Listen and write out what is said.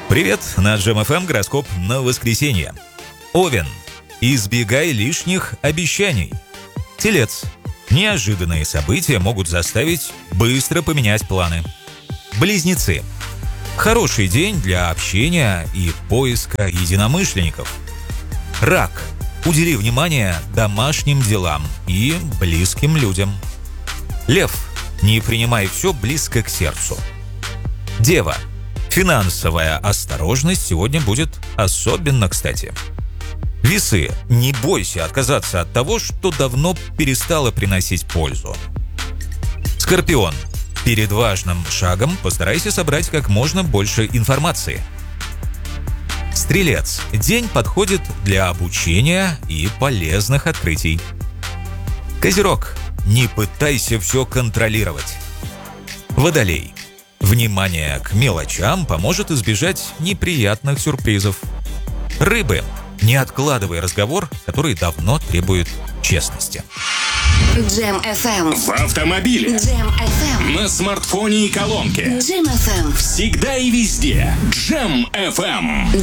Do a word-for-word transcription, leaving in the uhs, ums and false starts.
Привет, на Джем эф эм гороскоп на воскресенье. Овен. Избегай лишних обещаний. Телец. Неожиданные события могут заставить быстро поменять планы. Близнецы. Хороший день для общения и поиска единомышленников. Рак. Удели внимание домашним делам и близким людям. Лев. Не принимай все близко к сердцу. Дева. Финансовая осторожность сегодня будет особенно кстати. Весы. Не бойся отказаться от того, что давно перестало приносить пользу. Скорпион. Перед важным шагом постарайся собрать как можно больше информации. Стрелец. День подходит для обучения и полезных открытий. Козерог. Не пытайся все контролировать. Водолей. Внимание к мелочам поможет избежать неприятных сюрпризов. Рыбы. Не откладывай разговор, который давно требует честности. Джем эф эм. В автомобиле. Джем эф эм. На смартфоне и колонке. Джем эф эм. Всегда и везде. Джем эф эм.